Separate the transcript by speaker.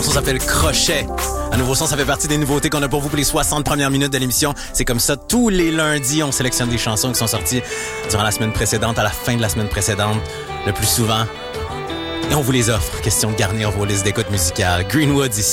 Speaker 1: chanson s'appelle Crochet. Un nouveau son, ça fait partie des nouveautés qu'on a pour vous pour les 60 premières minutes de l'émission. C'est comme ça, tous les lundis, on sélectionne des chansons qui sont sorties durant la semaine précédente, à la fin de la semaine précédente, le plus souvent. Et on vous les offre. Question de garnir vos listes d'écoute musicale. Greenwood ici.